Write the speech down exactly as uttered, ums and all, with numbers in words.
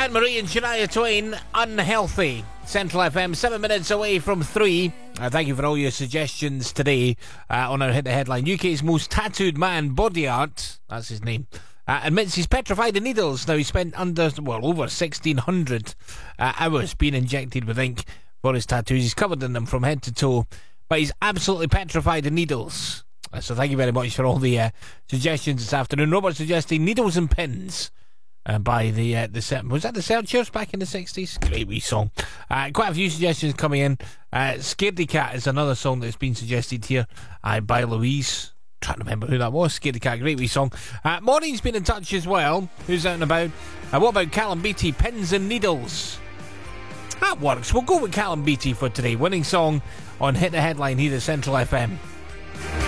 Anne-Marie and Shania Twain, Unhealthy. Central F M, seven minutes away from three. Uh, thank you for all your suggestions today uh, on our Hit the Headline. U K's most tattooed man, Body Art, that's his name, uh, admits he's petrified of needles. Now, he spent under, well, over sixteen hundred uh, hours being injected with ink for his tattoos. He's covered in them from head to toe, but he's absolutely petrified of needles. Uh, so thank you very much for all the uh, suggestions this afternoon. Robert suggesting Needles and Pins. Uh, by the uh, the was that the Searchers back in the sixties? Great wee song. Uh, quite a few suggestions coming in. Uh, Scaredy Cat is another song that's been suggested here uh, by Louise. Trying to remember who that was. Scaredy Cat, great wee song. Uh, Maureen's been in touch as well. Who's out and about? Uh, what about Callum Beattie? Pins and Needles. That works. We'll go with Callum Beattie for today. Winning song on Hit the Headline here at Central F M.